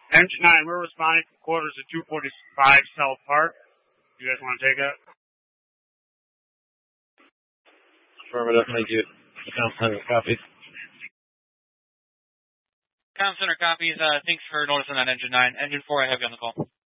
Engine 9, we're responding from quarters to 245 South Park. You guys want to take that? Affirmative, thank you. Comm Center copies. Comm Center copies. Thanks for noticing that, Engine 9. Engine 4, I have you on the call.